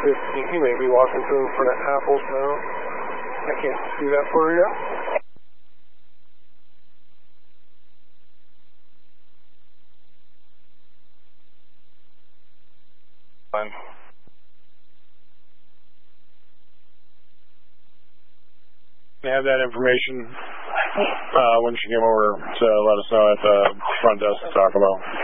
He may be walking through in front of Apples now. I can't see that for you. Fine. I have that information when she came over to let us know at the front desk to talk about.